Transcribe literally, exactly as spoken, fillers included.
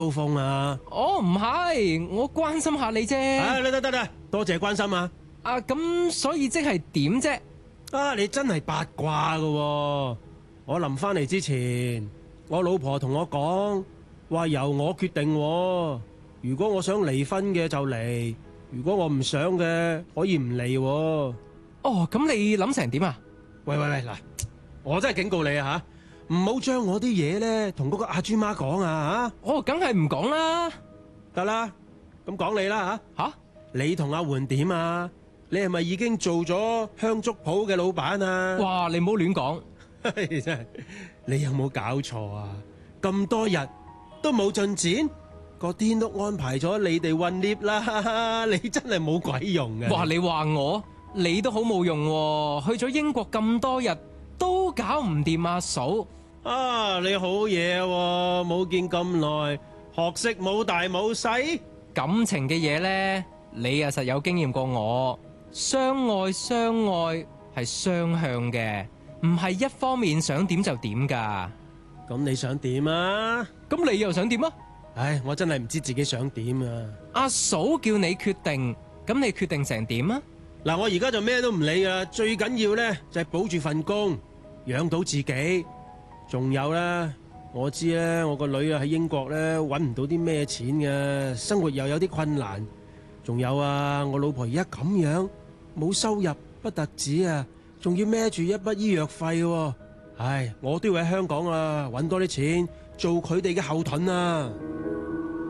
峰啊？ 哦，唔係，我關心下你啫。 啊，得得得得，多謝關心啊！ 啊，咁所以即係點啫？ 啊，你真係八卦噶喎！我臨翻嚟之前，我老婆同我講話由我決定喎。如果我想離婚嘅就離，如果我唔想嘅可以唔離喎。 哦，咁你諗成點啊？ 喂喂喂，嗱，我真係警告你啊吓，唔好將我啲嘢咧同嗰個阿豬媽講啊吓。 哦，梗係唔講啦。 得啦，咁講你啦吓。 吓？ 你同阿媛點啊？你係咪已經做咗香燭鋪嘅老闆啊？ 哇！你唔好亂講。 真係，你有冇搞錯啊？咁多日都冇進展，個天都安排咗你哋混 lift 啦，你真係冇鬼用嘅。 哇！你話我，你都好冇用喎，去咗英國咁多日都搞唔掂阿嫂。 啊，你好嘢喎，冇見咁耐，學識冇大冇細。 感情嘅嘢呢，你啊實有經驗過我。相愛相愛係雙向嘅，唔係一方面想點就點噶。 咁你想點啊？ 咁你又想點啊？ 唉，我真係唔知自己想點啊！ 阿嫂叫你決定，咁你決定成點啊？ 嗱，我而家就咩都唔理噶，最緊要咧就係保住份工，養到自己。仲有啦，我知咧，我個女啊喺英國咧搵唔到啲咩錢嘅，生活又有啲困難。仲有啊，我老婆而家咁樣冇收入，不特止啊，仲要孭住一筆醫藥費喎。唉，我都要喺香港啊搵多啲錢，做佢哋嘅後盾啊！